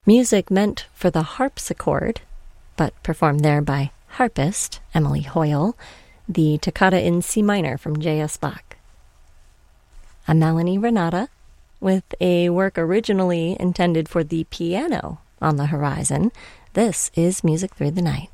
Music meant for the harpsichord, but performed there by harpist Emily Hoyle, the Toccata in C minor from J.S. Bach. I'm Melanie Renata, with a work originally intended for the piano on the horizon. This is Music Through the Night.